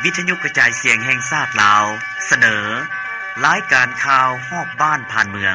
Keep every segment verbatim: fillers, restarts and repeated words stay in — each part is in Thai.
วิทยุกระจายเสียงแห่งชาติลาวเสนอรายการข่าวฮอบบ้านผ่านเมือง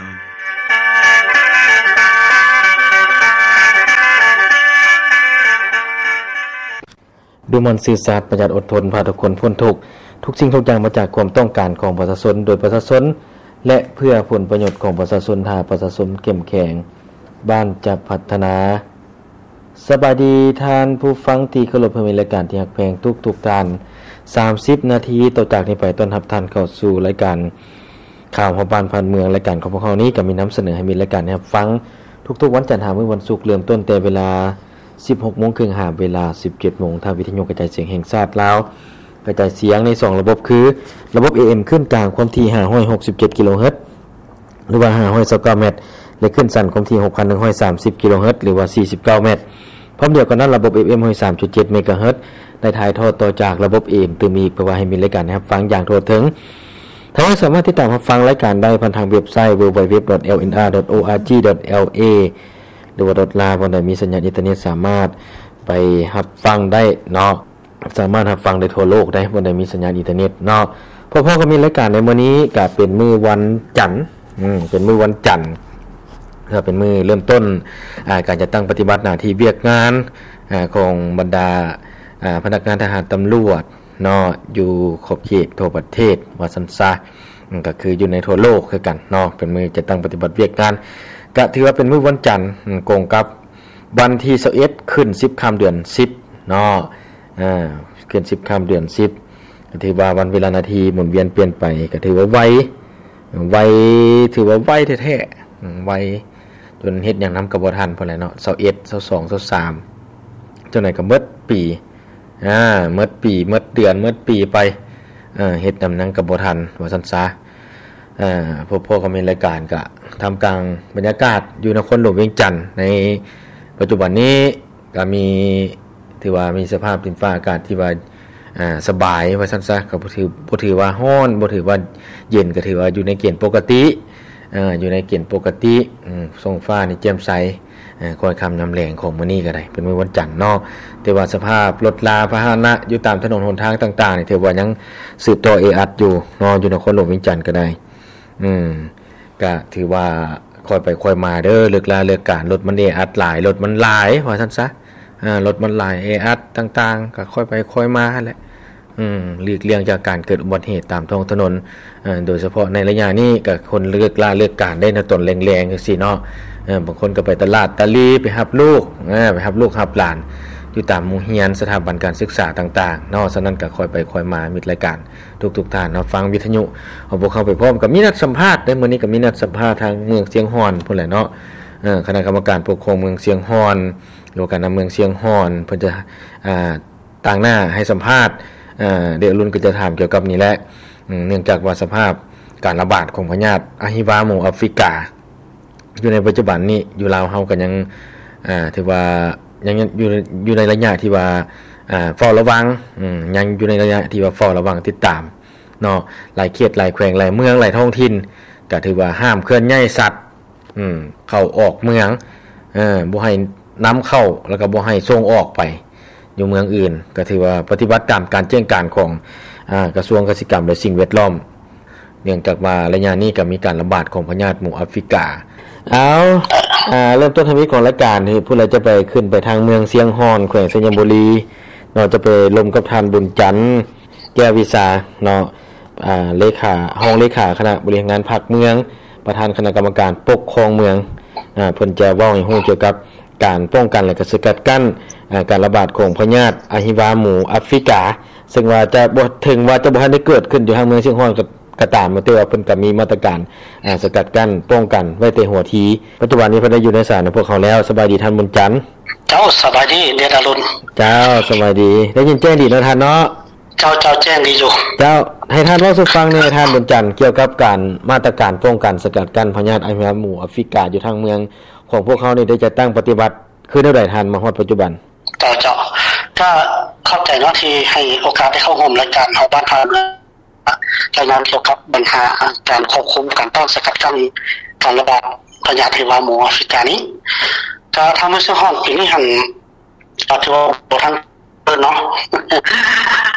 ดูมันสื่อสารประหยัดอดทนพาทุกคนพ้นทุกข์ทุกสิ่งทุกอย่างมาจากความต้องการของประชาชนโดยประชาชนและเพื่อผลประโยชน์ของประชาชนถ้าประชาชนเข้มแข็งบ้านจะพัฒนาสบายดีท่านผู้ฟังที่เคารพในรายการที่ฮักแพงทุกๆท่านสามสิบนาทีต่อจากนี้ไปต้อนรับท่านเข้าสู่รายการข่าวฮอบบ้านผ่านเมืองรายการของพวกเรานี้ก็มีนำเสนอให้มีรายการให้ฟังทุกๆวันจันทร์ถึงวันศุกร์เริ่มต้นแต่เวลา สิบหกโมงครึ่ง หาเวลา สิบเจ็ดโมงทางวิทยุกระจายเสียงแห่งชาติลาวกระจายเสียงในสองระบบคือระบบ เอ เอ็ม ขึ้นกลางความถี่ห้าร้อยหกสิบเจ็ดกิโลเฮิรตซ์หรือว่าห้าร้อยยี่สิบเก้าเมตรและขึ้นสั้นความถี่ หกพันหนึ่งร้อยสามสิบกิโลเฮิรตซ์หรือว่าสี่สิบเก้าเมตรพร้อมเดียวกันนั้นระบบ เอฟ เอ็ม สามจุดเจ็ด เมกะเฮิรตซ์ได้ถ่ายทอดต่อจากระบบ เอ เอ็ม ตื่มอีกเพื่อว่าให้มีรายการนะครับฟังอย่างทั่วถึงท่านสามารถติดตามรับฟังรายการได้ผ่านทางเว็บไซต์ ดับเบิลยู ดับเบิลยู ดับเบิลยู ดอท แอล เอ็น อาร์ ดอท โอ อาร์ จี ดอท แอล เอ หรือว่า .ลาว วันใดมีสัญญาณอินเทอร์เน็ตสามารถไปรับฟังได้เนาะสามารถรับฟังได้ทั่วโลกได้วันใดมีสัญญาณอินเทอร์เน็ตเนาะพ่อๆก็มีรายการในมื้อนี้ก็เป็นมื้อวันจันทร์อืมเป็นมื้อวันจันทร์ก็เป็นมื้อเริ่มต้นอ่าการจัดตั้งปฏิบัติหน้าที่เวียกงานอ่าของบรรดาอ่าพนักงานทหารตำรวจเนาะอยู่ขอบเขตทั่วประเทศว่าซั่นซะก็คืออยู่ในทั่วโลกคือกันเนาะเป็นมื้อจัดตั้งปฏิบัติเวียกงานก็ถือว่าเป็นมื้อวันจันทร์ตรงกับวันที่ยี่สิบเอ็ดขึ้นสิบค่ำเดือนสิบเนาะอ่าขึ้นสิบค่ำเดือนสิบก็ถือว่าวันเวลานาทีหมุนเวียนเปลี่ยนไปก็ถือว่าไวไวถือว่าไวแท้ๆไวจนเฮ็ดหยังนำก็บ่ทันพุ่นแหละเนาะยี่สิบเอ็ด ยี่สิบสอง ยี่สิบสามจนไหนก็หมดปีอ่าหมดปีหมดเดือนหมดปีไปเอ่อเฮ็ดนำนั้นก็บ่ทันว่าซั่นซะอ่าพวกพวกก็มีรายการก็ทำกลางบรรยากาศอยู่นครหลวงเวียงจันทน์ในปัจจุบันนี้ก็มีถือว่ามีสภาพดินฟ้าอากาศที่ว่าอ่าสบายว่าซั่นซะก็บ่ถือบ่ถือว่าร้อนบ่ถือว่าเย็นก็ถือว่าอยู่ในเกณฑ์ปกติอ่าอยู่ในเกณฑ์ปกติอืมท้องฟ้านี่แจ่มใสอ่าค่อยค่ำยามแลงของมื้อนี้ก็ได้เป็นมื้อวันจันทร์เนาะแต่ว่าสภาพรถลาพาหนะอยู่ตามถนนหนทางต่างๆนี่ถือว่ายังสืบต่อเออัดอยู่เนาะอยู่นครหลวงเวียงจันทน์ก็ได้อืมก็ถือว่าค่อยไปค่อยมาเด้อเลิกลาเลิกการรถมันเออัดหลายรถมันหลายว่าซั่นซะอ่ารถมันหลายเออัดต่างๆก็ค่อยไปค่อยมาหั่นแหละอืมหลีกเลี่ยงจากการเกิดอุบัติเหตุตามท้องถนนอ่าโดยเฉพาะในระยะนี้ก็คนเลิกลาเลิกการได้ในตนแรงๆจังซี่เนาะเออบางคนก็ไปตลาดตะลีไปรับลูกอ่าไปรับลูกรับหลานอยู่ตามโรงเรียนสถาบันการศึกษาต่างๆเนาะฉะนั้นก็ค่อยไปค่อยมามีรายการทุกๆท่านเนาะฟังวิทยุของพวกเขาไปพร้อมกับมีนัดสัมภาษณ์ได้มื้อนี้ก็มีนัดสัมภาษณ์ทางเมืองเสียงฮ้อนพุ่นแหละเนาะเออคณะกรรมการปกครองเมืองเสียงฮ้อนหรือการนำเมืองเสียงฮ้อนเพิ่นจะอ่าต่างหน้าให้สัมภาษณ์เอ่อเดี๋ยวรุ่นก็จะถามเกี่ยวกับนี้แหละเนื่องจากว่าสภาพการระบาดของพยาธิอะฮิวาหมู่แอฟริกาอยู่ในปัจจุบันนี้อยู่ลาวเฮาก็ยังอ่าถือว่ายังอยู่อยู่ในระยะที่ว่าอ่าเฝ้าระวังอืมยังอยู่ในระยะที่ว่าเฝ้าระวังติดตามเนาะหลายเขตหลายแขวงหลายเมืองหลายท้องถิ่นก็ถือว่าห้ามเคลื่อนย้ายสัตว์อืมเข้าออกเมืองเออบ่ให้นำเข้าแล้วก็บ่ให้ส่งออกไปอยู่เมืองอื่นก็ถือว่าปฏิบัติตามการแจ้งการของอ่ากระทรวงเกษตรกรรมและสิ่งแวดล้อมเนื่องจากว่าระยะนี้ก็มีการระบาดของพยาธิหมู่แอฟริกาเอาอ่าเริ่มต้นทำวิของรายการที่ผู้ใดจะไปขึ้นไปทางเมืองเสียงฮ้อนแขวงสัญญบุรีเนาะจะไปลมกับท่านบุญจันทร์แก้ววิสาเนาะอ่าเลขาห้องเลขาคณะบริหารงานภาคเมืองประธานคณะกรรมการปกครองเมืองอ่าเพิ่นจะเว้าให้ฮู้เกี่ยวกับการป้องกันและก็สกัดกั้นการระบาดของพยาธิอะฮิวาหมู่แอฟริกาซึ่งว่าจะบ่ถึงว่าจะบ่ทันได้เกิดขึ้นอยู่ทางเมืองเชียงฮ้อนก็ก็ตามมาแต่ว่าเพิ่นก็มีมาตรการอ่าสกัดกั้นป้องกันไว้แต่หัวทีปัจจุบันนี้เพิ่นได้อยู่ในศาลของพวกเขาแล้วสบายดีท่านบุญจันทร์เจ้าสบายดีเดชอรุณเจ้าสบายดีได้ยินแจ้งดีเนาะท่านเนาะเจ้าเจ้าแจ้งดีอยู่เจ้าให้ท่านเว้าสู่ฟังหน่อยท่านบุญจันทร์เกี่ยวกับการมาตรการป้องกันสกัดกั้นพยาธิอะฮิวาหมู่แอฟริกาอยู่ทางเมืองของพวกเขานี่ได้จะตั้งปฏิบัติคือได้ได้ทันมาฮอดปัจจุบันเจ้าเจ้าก็เข้าใจเนาะที่ให้โอกาสได้เข้าร่วมรายการเฮาบ้านพาเมืองรายงานเกี่ยวกับปัญหาการควบคุมการต้านสกัดกั้นการระบาดพยาธิอะฮิวาหมู่แอฟริกานี้ก็ทางเมืองเชียงฮ้อนปีนี้หั่นก็ถือว่าบ่ทันเนาะ คือ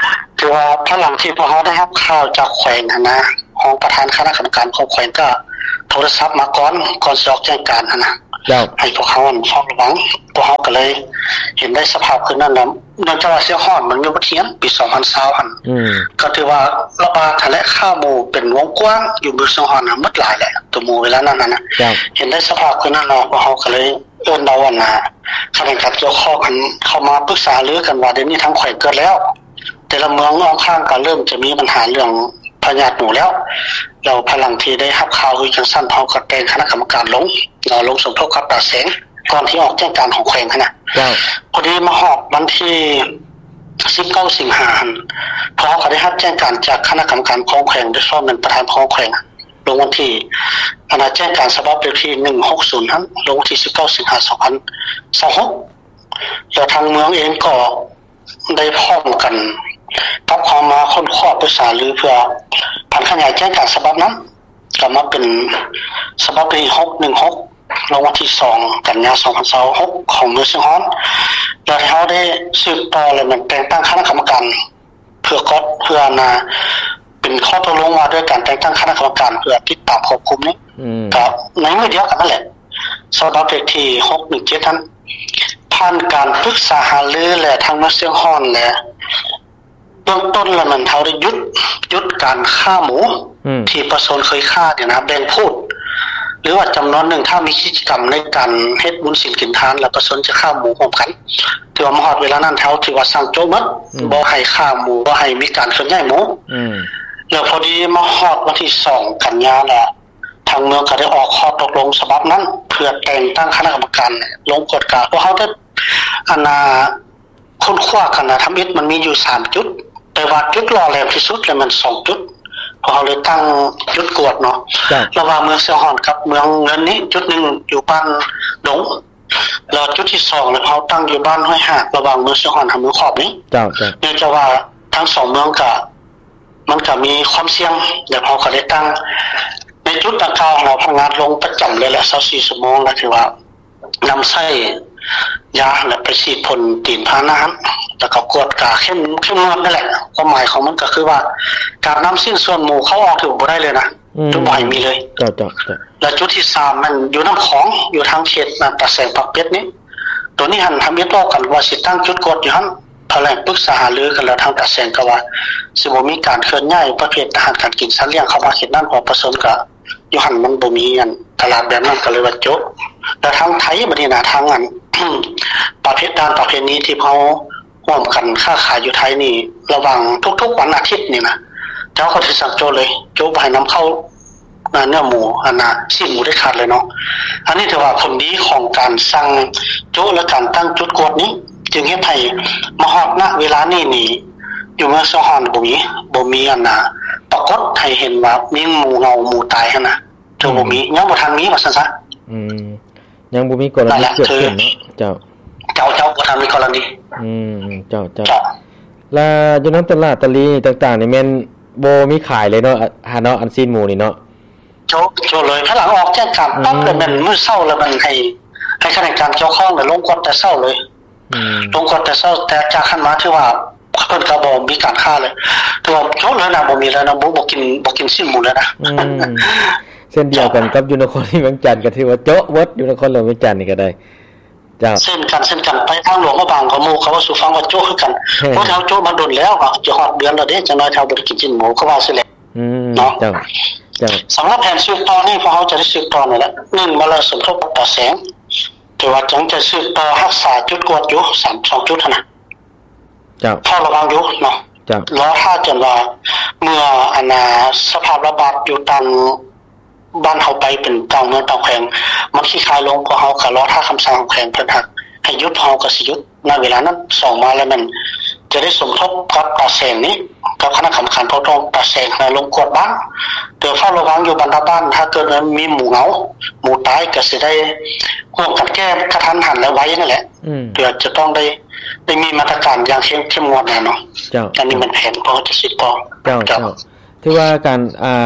คือว่าพลังที่พวกเขาได้รับข่าวจากแขวงนะของประธานคณะกรรมการของแขวงก็โทรศัพท์มาก่อนก่อนสอบแจ้งการนะให้พวกเขาเฝ้าระวังพวกเขาก็เลยเห็นได้สภาพคือนั่นแล้วเนื่องจากว่าเสียฮ้อนมันอยู่บ่เทียนปีสองพันยี่สิบอันก็ถือว่าระบาดทะเลข้าวหมู่เป็นวงกว้างอยู่บนเสียฮ้อนน่ะหมดหลายแหละตัวหมู่เวลานั้นน่ะเห็นได้สภาพคือนั่นแล้วพวกเขาก็เลยเอิ้นเอาอันน่ะคณะกรรมการเกี่ยวข้องกันเข้ามาปรึกษาหรือกันว่าเดี๋ยวนี้ทั้งแขวงเกิดแล้วแต่ละเมืองอ้อมข้างก็เริ่มจะมีปัญหาเรื่องพยาธิหนูแล้วเราพลังที่ได้รับข่าวคือจังซั่นเฮาก็แต่งคณะกรรมการลงเราลงสมทบกับตาแสงก่อนที่ออกแจ้งการของแขวงนะพอดีมาฮอดวันที่สิบเก้าสิงหาคมพอเขาได้รับแจ้งการจากคณะกรรมการของแขวงโดยเฉพาะเป็นประธานของแขวงลงวันที่อนาแจ้งการฉบับเลขที่หนึ่งหกศูนย์นั้นลงวันที่สิบเก้าสิงหาคมสองพันยี่สิบหกแล้วทางเมืองเองก็ได้พร้อมกันปรับความมาค้นคว้าปรึกษาหรือเพื่อผันขยายแจ้งการฉบับนั้นกลับมาเป็นฉบับที่หกหนึ่งหกลงวันที่สองกันยายนสองพันยี่สิบหกของเมืองเชียงฮ้อนแล้วเขาได้สืบต่อและมันแต่งตั้งคณะกรรมการเพื่อกดเพื่อนาเป็นข้อตกลงว่าด้วยการแต่งตั้งคณะกรรมการเพื่อติดตามควบคุมนี้กับในมือเดียวกันนั่นแหละฉบับที่หกหนึ่งเจ็ดนั้นผ่านการปรึกษาหารือและทางเมืองเชียงฮ้อนและเบื้องต้นแล้วมันเท่าได้ยุดยุดการฆ่าหมูที่ประชาชนเคยฆ่าเนี่ยนะแบ่งพูดหรือว่าจำนวนหนึ่งถ้ามีกิจกรรมในการเฮ็ดบุญศีลกินทานแล้วประชาชนจะฆ่าหมูร่วมกันถือว่ามหอดเวลานั้นเท่าถือว่าสั่งโจมดบ่ให้ฆ่าหมูบ่ให้มีการเคลื่อนย้ายหมูแล้วพอดีมาฮอดวันที่สองกันยายนแล้วทางเมืองก็ได้ออกข้อตกลงฉบับนั้นเพื่อแต่งตั้งคณะกรรมการลงกฎกาเพราะเขาได้อันน่ะค้นคว้ากันนะทำอิฐมันมีอยู่สามจุดแต่ว่าจุดหล่อแหลมที่สุดเลยมันสองจุดพอเขาเลยตั้งจุดกวดเนาะระหว่างเมืองเชียงฮ้อนกับเมืองเงินนี้จุดหนึ่งอยู่บ้านดงแล้วจุดที่สองแล้วเขาตั้งอยู่บ้านห้วยหาดระหว่างเมืองเชียงฮ้อนกับเมืองขอบนี้เนื่องจากว่าทั้งสองเมืองก็มันก็มีความเสี่ยงเดี๋ยวเขาก็เลยตั้งในจุดดังกล่าวเราพนักงานลงประจำเลยแหละยี่สิบสี่ชั่วโมงแล้วถือว่านำใช้ยาและไปฉีดพ่นตีนพาน้ำแล้วก็กวดกาเข้มเข้มงวดนั่นแหละความหมายของมันก็คือว่าการนำสิ้นส่วนหมู่เข้าออกถือบ่ได้เลยนะทุกบ่อยมีเลยและจุดที่สามมันอยู่น้ำของอยู่ทางเขตน่ะตะแสงปักเป็ดนี้ตัวนี้หันทำเฮ็ดต่อกันว่าสิตั้งจุดกวดอยู่หั่นแถลงปรึกษาหารือกันแล้วทางตะแสงก็ว่าสิบ่มีการเคลื่อนย้ายประเภทอาหารการกินสัตว์เลี้ยงเข้ามาเขตนั้นเพราะประชาชนก็อยู่หั่นมันบ่มีอันตลาดแบบนั้นก็เลยว่าจบแต่ทางไทยบัดนี้นะทางอัน ประเภทด้านประเภทนี้ที่เฮาร่วมกันค้าขายอยู่ไทยนี่ระหว่างทุกๆวันอาทิตย์นี่นะเจ้าก็สิสั่งโจเลยโจบ่ให้นําเข้าเนื้อหมูอันน่ะสิ้นหมูได้ขาดเลยเนาะอันนี้ถือว่าผลดีของการสั่งโจและการตั้งจุดกวดนี้จึงเฮ็ดให้มาฮอดณเวลานี้นี่อยู่เมืองเชียงฮ้อนบ่มีบ่มีอันน่ะปรากฏให้เห็นว่ามีหมูเน่าหมูตายหั่นน่ะถือบ่มียังบ่ทันมีว่าซั่นซะอืมยังบ่มีกรณีเกิดขึ้นเนาะเจ้าเจ้าเจ้าบ่ทันมีกรณีอืมเจ้าเจ้าแล้วอยู่นำตลาดตะลีต่างๆนี่แม่นบ่มีขายเลยเนาะหาเนาะอันซีนหมูนี่เนาะโจโจเลยถ้าหลังออกแจ้งการปั๊บเลยมันมื้อเช้าแล้วมันให้ให้คณะกรรมการเกี่ยวข้องลงกฎแต่เช้าเลยอืมลงกฎแต่เช้าแต่จากขั้นมาที่ว่าเพิ่นก็บ่มีการค้าเลยแต่ว่าโจเลยนะบ่มีแล้วนะบ่บ่กินบ่กินซีนหมูแล้วนะอืมเช่นเดียวกันกับอยู่นครเวียงจันทน์ก็ถือว่าโจ๊ะเบิดอยู่นครหลวงเวียงจันทน์นี่ก็ได้เจ้าเช่นกันเช่นกันไปทางหลวงก็บางก็หมู่เขาว่าสู่ฟังว่าโจ๊ะคือกันเพราะแถวโจ๊ะมาโดนแล้วก็จะฮอดเดือนแล้วเด้จังน้อยแถวบ่ได้กินจิ้นหมูเขาว่าซิแหละอืมเนาะเจ้าเจ้าสำหรับแผนสืบต่อนี่พอเขาจะได้สืบต่อนี่แหละหนึ่งมาแล้วสมทบต่อแสงแต่ว่าจังจะสืบต่อรักษาจุดกวดอยู่สาม สองจุดเท่านั้นเจ้าพอระวังอยู่เนาะเจ้ารอถ้าจนว่าเมื่ออันน่ะสภาพระบาดอยู่ตามบ้านเฮาไปเป็นเก่าเมืองเก่าแขวงมันขี้คายลงพอเฮาก็รอถ้าคำสั่งของแขวงเพิ่นฮักให้หยุดเฮาก็สิหยุดณเวลานั้นสองมาแล้วมันจะได้สมทบกับตาแสงนี้กับคณะกรรมการปกครองตาแสงลงกวดบ้านเตือนเฝ้าระวังอยู่บรรดาบ้านถ้าเกิดมีหมู่เหงาหมู่ตายก็สิได้ร่วมกันแก้กระทันหันและไว้นั่นแหละเพื่อจะต้องได้ได้มีมาตรการอย่างเข้มเข้มงวดแน่เนาะเจ้าอันนี้มันแผนพอจะสิต่อเจ้าเจ้าถือว่าการอ่า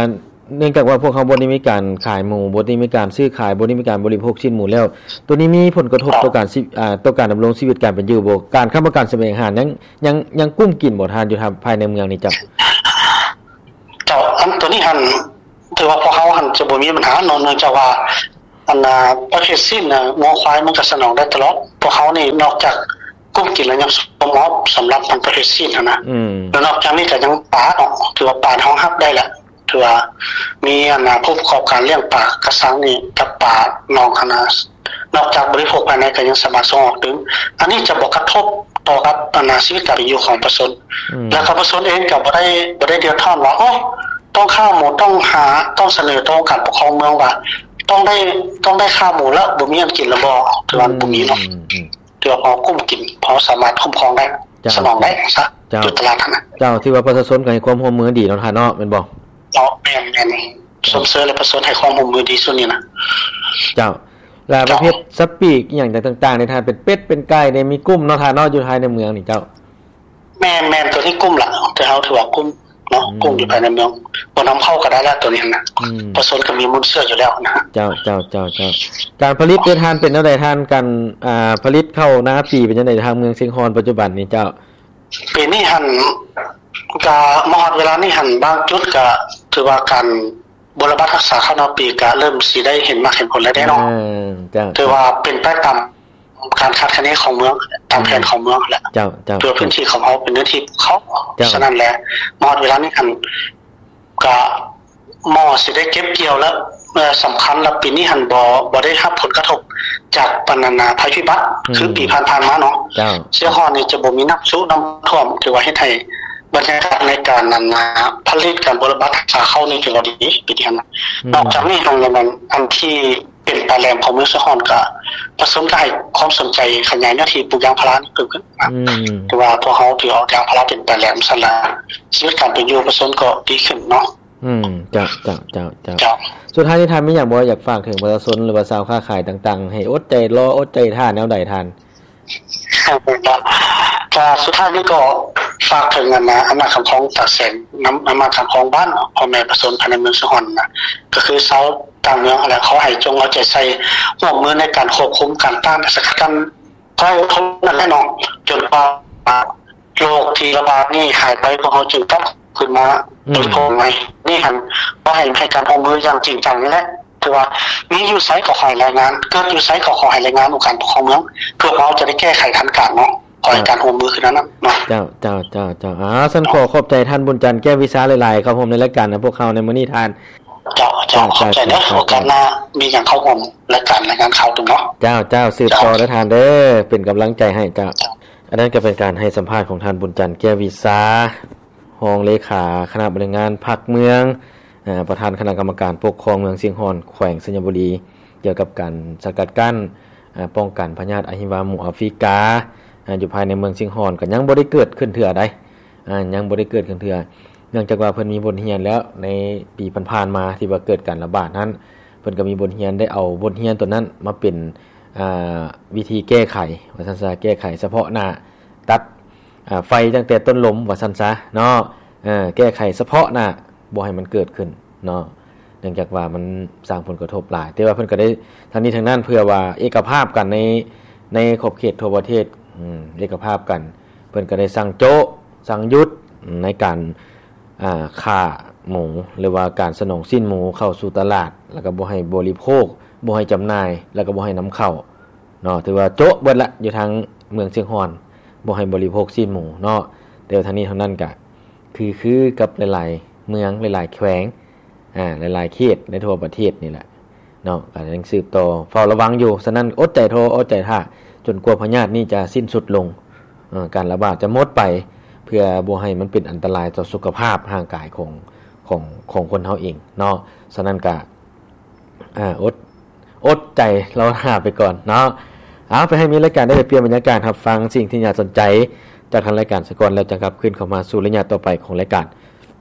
เนื่องจากว่าพวกเขาบ่ได้มีการขายหมูบ่ได้มีการซื้อขายบ่ได้มีการบริโภคชิ้นหมูแล้วตัวนี้มีผลกระทบต่อการอ่าต่อการดำรงชีวิตการเป็นอยู่บ่การค้าประกันแสวงหายังยังยังกุ้มกินบ่ทานอยู่ทางภายในเมืองนี่จ้ะเจ้าอันตัวนี้หั่นถือว่าพวกเขาหั่นจะบ่มีปัญหาเนาะเนื่องจากว่าอันน่ะประเภทสิ้นน่ะงัวควายมันก็สนองได้ตลอดพวกเขานี่นอกจากกุ้มกินแล้วยังสมอบสำหรับมันประเภทสิ้นนะอืมแล้วนอกจากนี้ก็ยังปลาเนาะถือว่าปลาเฮารับได้แหละถือว่ามีอันน่ะผู้ประกอบการเลี้ยงปลากระสังนี่กับปลาน้องคณะนอกจากบริโภคภายในก็ยังสามารถส่งออกถึงอันนี้จะบ่กระทบต่อกับอันน่ะชีวิตการอยู่ของประชาชนแล้วก็ประชาชนเองก็บ่ได้บ่ได้เดือดร้อนว่าโอ้ต้องข้าวหมูต้องหาต้องเสนอต่อการปกครองเมืองว่าต้องได้ต้องได้ข้าวหมูแล้วบ่มีอันกินแล้วบ่ถือว่าบ่มีเนาะถือว่าพอคุ้มกินพอสามารถคุ้มครองได้สนองได้ซะอยู่ตลาดนั้นเจ้าที่ว่าประชาชนก็ให้ความร่วมมือดีเนาะท่านเนาะแม่นบ่เนาะแม่นๆสมเสริมและประชาชนให้ความร่วมมือดีสุดนี่นะเจ้าแล้วประเภทสัตว์ปีกอีหยังต่างๆในท่านเป็นเป็ดเป็นไก่ได้มีกุ้มเนาะท่านเนาะอยู่ภายในเมืองนี่เจ้าแม่นๆตัวที่กุ้มล่ะแต่เฮาถือว่ากุ้มเนาะกุ้งอยู่ภายในเมืองบ่นำเข้าก็ได้แล้วตัวนี้นะประชาชนก็มีมูลเชื่ออยู่แล้วนะเจ้าเจ้าเจ้าเจ้าการผลิตโดยทานเป็นจังได๋ท่านกันอ่าผลิตเข้านาปีเป็นจังได๋ทางเมืองเชียงคอนปัจจุบันนี้เจ้าปีนี้หั่นก็มอดเวลานี้หั่นบางจุดก็ถือว่าการบริบาลรักษาข้าวนาปีก็เริ่มสิได้เห็นมากเห็นผลแล้วได้เนาะเออเจ้าถือว่าเป็นไปตามการคาดคะเนของเมืองตามแผนของเมืองแหละเจ้าเจ้าตัวพื้นที่ของเขาเป็นเนื้อที่เขาฉะนั้นแหละมอดเวลานี้หั่นก็มอสิได้เก็บเกี่ยวแล้วเอ่อสำคัญแล้วปีนี้หั่นบ่บ่ได้รับผลกระทบจากปานนาภัยพิบัติคือปีผ่านๆมาเนาะเจ้าเสียฮอนี่จะบ่มีน้ำซุน้ำท่วมถือว่าเฮ็ดให้บรรยากาศในการนั้นนะผลิตการบริบาลรักษาเข้านี่ถือว่าดีปีนี้นะนอกจากนี้ทางนั้นอันที่เป็นปลาแหลมของเมืองเสียฮอนก็ผสมได้ความสนใจขยายหน้าที่ปลูกยางพาราเพิ่มขึ้นถือว่าพวกเขาถือเอายางพาราเป็นปลาแหลมซั่นล่ะชีวิตการเป็นอยู่ประชาชนก็ดีขึ้นเนาะอืมเจ้าเจ้าเจ้าเจ้าสุดท้ายที่ท่านมีอยากบ่อยากฝากถึงประชาชนหรือว่าชาวค้าขายต่างๆให้อดใจรออดใจท่าแนวใดท่านครับก็สุดท้ายนี้ก็ฝากถึงกันนะอำนาจคำของตาแสงน้ำอำนาจคำของบ้านพ่อแม่ประชาชนภายในเมืองสุพรรณนะก็คือชาวต่างเมืองอะไรเขาให้จงเอาใจใส่ร่วมมือในการควบคุมการต้านสกัดกั้นก็ทนนั่นแหละเนาะจนกว่าโรคที่ระบาดนี่หายไปพวกเขาจึงต้องขึ้นมาโดยตรงไงนี่หันก็ให้ให้การร่วมมืออย่างจริงจังนี่แหละคือว่ามีอยู่ไซต์ก็ขอรายงานเกิดอยู่ไซต์ก็ขอให้รายงานองค์การปกครองเมืองเพื่อเราจะได้แก้ไขทันการเนาะขอให้การร่วมมือคือนั้นเนาะเจ้าเจ้าเจ้าเจ้าอ๋อฉันขอขอบใจท่านบุญจันทร์แก้ววิชาหลายๆครับผมในรายการนะพวกเขาในมื้อนี้ท่านเจ้าเจ้าขอบใจนะโอกาสหน้ามีอย่างเข้าร่วมรายการรายงานข่าวตรงเนาะเจ้าเจ้าสืบต่อและทานเด้อเป็นกำลังใจให้เจ้าอันนั้นก็เป็นการให้สัมภาษณ์ของท่านบุญจันทร์แก้ววิชารองเลขาคณะบริหารงานภาคเมืองอ่าประธานคณะกรรมการปกครองเมืองเชียงคอนแขวงสัญบุรีเกี่ยวกับการสกัดกั้นอ่าป้องกันพยาธิอะฮิวาหมู่แอฟริกาอ่าอยู่ภายในเมืองเชียงคอนก็ยังบ่ได้เกิดขึ้นเทื่อใดอ่ายังบ่ได้เกิดขึ้นเทื่อเนื่องจากว่าเพิ่นมีบทเรียนแล้วในปีผ่านๆมาที่ว่าเกิดการระบาดนั้นเพิ่นก็มีบทเรียนได้เอาบทเรียนตัวนั้นมาเป็นอ่าวิธีแก้ไขว่าซั่นซะแก้ไขเฉพาะหน้าตัดอ่าไฟตั้งแต่ต้นลมว่าซั่นซะเนาะเอ่อแก้ไขเฉพาะหน้าบ่ให้มันเกิดขึ้นเนาะเนื่องจากว่ามันสร้างผลกระทบหลายแต่ว่าเพิ่นก็ได้ทางนี้ทางนั้นเพื่อว่าเอกภาพกันในในขอบเขตทั่วประเทศอืมเอกภาพกันเพิ่นก็ได้สั่งโจ๊ะสั่งหยุดในการอ่าฆ่าหมูหรือว่าการสนองสิ้นหมูเข้าสู่ตลาดแล้วก็บ่ให้บริโภคบ่ให้จำหน่ายแล้วก็บ่ให้นำเข้าเนาะถือว่าโจ๊ะเบิดละอยู่ทางเมืองเชียงคอนบ่ให้บริโภคสิ้นหมูเนาะแต่ทางนี้ทางนั้นก็คือคือกับหลายๆเมืองหลายๆแขวงอ่าหลายๆเขตในทั่วประเทศนี่แหละเนาะก็ยังสืบต่อเฝ้าระวังอยู่ฉะนั้นอดใจโทอดใจท่าจนกว่าพยาธินี้จะสิ้นสุดลงเอ่อการระบาดจะหมดไปเพื่อบ่ให้มันเป็นอันตรายต่อสุขภาพร่างกายของของของคนเฮาเองเนาะฉะนั้นก็อ่าอดอดใจเราหาไปก่อนเนาะเอาไปให้มีรายการได้เปลี่ยนบรรยากาศรับฟังสิ่งที่น่าสนใจจากทางรายการสกอนแล้วจะกลับขึ้นเข้ามาสู่ระยะต่อไปของรายการ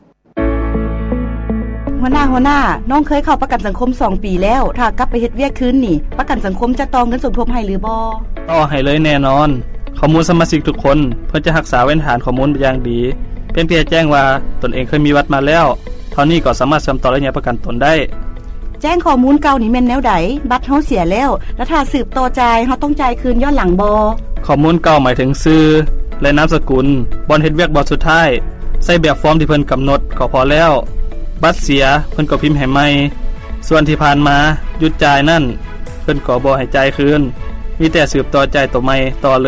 หัวหน้าหัวหน้าน้องเคยเข้าประกันสังคมสองปีแล้วถ้ากลับไปเฮ็ดเวียกคืนนี่ประกันสังคมจะต่อเงินสมทบให้หรือบ่ต่อให้เลยแน่นอนข้อมูลสมาชิกทุกคนเพื่อจะรักษาไว้ฐานข้อมูลเป็นอย่างดีเพียงเพียงแจ้งว่าตนเองเคยมีวัดมาแล้วเท่านี้ก็สามารถเชื่อมต่อระยะประกันตนได้แจ้งข้อมูลเก่านี่แม่นแนวใดบัตรเฮาเสียแล้วแล้วถ้าสืบต่อจ่ายเฮาต้องจ่ายคืนย้อนหลังบ่ข้อมูลเก่าหมายถึงชื่อและนามสกุลบ่อนเฮ็ดเวียกบ่สุดท้ายใส่แบบฟอร์มที่เพิ่นกำหนดก็พอแล้วบัตรเสียเพิ่นก็พิมพ์ให้ใหม่ส่วนที่ผ่านมาหยุดจ่ายนั่นเพิ่นก็บ่ให้จ่ายคืนมีแต่สืบต่อจ่ายตัวใหม่ต่อ